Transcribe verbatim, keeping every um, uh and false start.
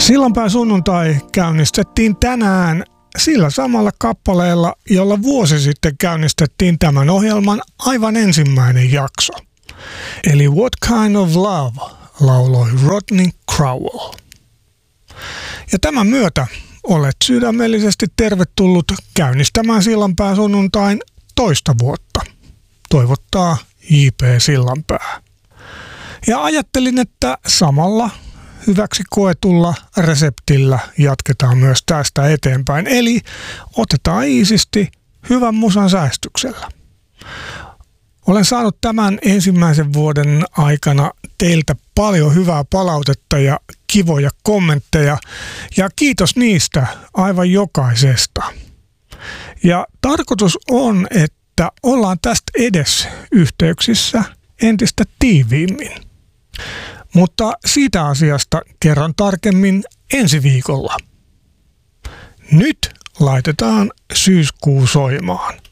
Sillanpää sunnuntai käynnistettiin tänään sillä samalla kappaleella, jolla vuosi sitten käynnistettiin tämän ohjelman aivan ensimmäinen jakso. Eli What Kind of Love lauloi Rodney Crowell. Ja tämän myötä olet sydämellisesti tervetullut käynnistämään Sillanpää sunnuntain toista vuotta. Toivottaa J P Sillanpää. Ja ajattelin, että samalla hyväksi koetulla reseptillä jatketaan myös tästä eteenpäin. Eli otetaan iisisti hyvän musan säästyksellä. Olen saanut tämän ensimmäisen vuoden aikana teiltä paljon hyvää palautetta ja kivoja kommentteja. Ja kiitos niistä aivan jokaisesta. Ja tarkoitus on, että ollaan tästä edes yhteyksissä entistä tiiviimmin. Mutta siitä asiasta kerron tarkemmin ensi viikolla. Nyt laitetaan syyskuu soimaan.